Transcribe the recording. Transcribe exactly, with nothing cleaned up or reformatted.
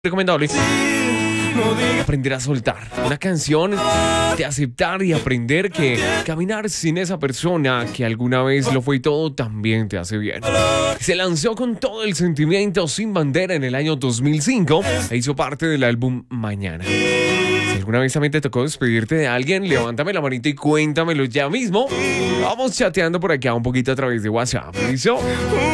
Recomendable aprender a soltar una canción de aceptar y aprender que caminar sin esa persona que alguna vez lo fue todo también te hace bien. Se lanzó con todo el sentimiento Sin Bandera en el año dos mil cinco e hizo parte del álbum Mañana. Si alguna vez también te tocó despedirte de alguien, levántame la manita y cuéntamelo ya mismo. Vamos chateando por acá un poquito a través de WhatsApp. ¿Listo?